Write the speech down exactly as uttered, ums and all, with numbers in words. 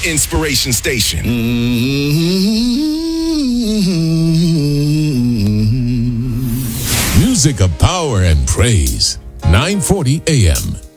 inspiration station. Music of power and praise. nine forty A M